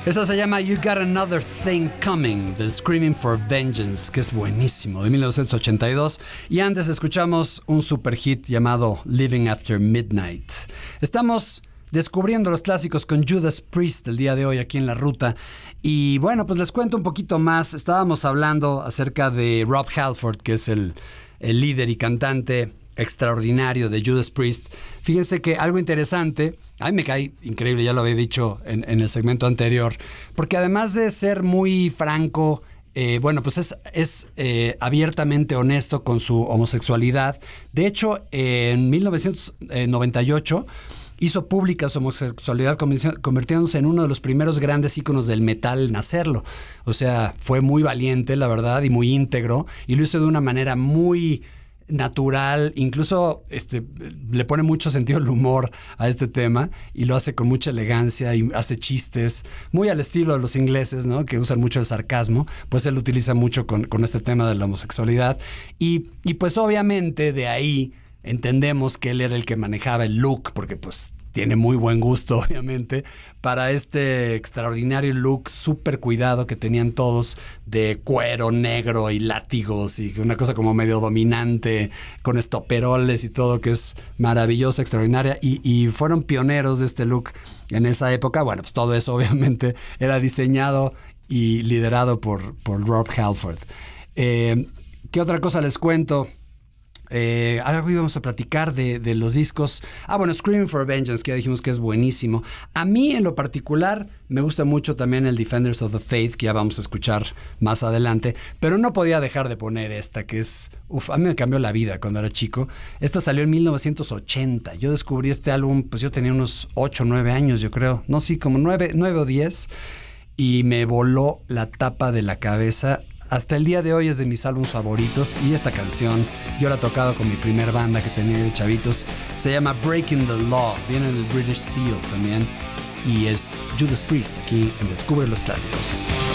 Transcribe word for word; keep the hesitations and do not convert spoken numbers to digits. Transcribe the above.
Esa se llama You Got Another Thing Coming, del Screaming for Vengeance, que es buenísimo, de mil novecientos ochenta y dos. Y antes escuchamos un super hit llamado Living After Midnight. Estamos descubriendo los clásicos con Judas Priest el día de hoy aquí en La Ruta. Y bueno, pues les cuento un poquito más. Estábamos hablando acerca de Rob Halford, que es el, el líder y cantante extraordinario de Judas Priest. Fíjense que algo interesante, a mí me cae increíble, ya lo había dicho en, en el segmento anterior, porque además de ser muy franco, eh, bueno, pues es, es eh, abiertamente honesto con su homosexualidad. De hecho, eh, en mil novecientos noventa y ocho hizo pública su homosexualidad, convirtiéndose en uno de los primeros grandes íconos del metal en hacerlo. O sea, fue muy valiente, la verdad, y muy íntegro, y lo hizo de una manera muy natural, incluso este, le pone mucho sentido el humor a este tema y lo hace con mucha elegancia y hace chistes muy al estilo de los ingleses, ¿no? Que usan mucho el sarcasmo. Pues él lo utiliza mucho con, con este tema de la homosexualidad y, y pues obviamente de ahí entendemos que él era el que manejaba el look, porque pues tiene muy buen gusto, obviamente, para este extraordinario look súper cuidado que tenían todos, de cuero negro y látigos y una cosa como medio dominante, con estoperoles y todo, que es maravillosa, extraordinaria, y, y fueron pioneros de este look en esa época. Bueno, pues todo eso obviamente era diseñado y liderado por, por Rob Halford. Eh, ¿Qué otra cosa les cuento? Eh, algo íbamos a platicar de, de los discos. Ah, bueno, Screaming for Vengeance, que ya dijimos que es buenísimo. A mí en lo particular me gusta mucho también el Defenders of the Faith, que ya vamos a escuchar más adelante, pero no podía dejar de poner esta, que es, uf, a mí me cambió la vida cuando era chico. Esta salió en mil novecientos ochenta. Yo descubrí este álbum, pues yo tenía unos ocho o nueve años, yo creo. No, sí, como nueve o diez. Y me voló la tapa de la cabeza. Hasta el día de hoy es de mis álbumes favoritos, y esta canción yo la he tocado con mi primer banda que tenía de chavitos. Se llama Breaking the Law, viene del British Steel también, y es Judas Priest aquí en Descubre los Clásicos.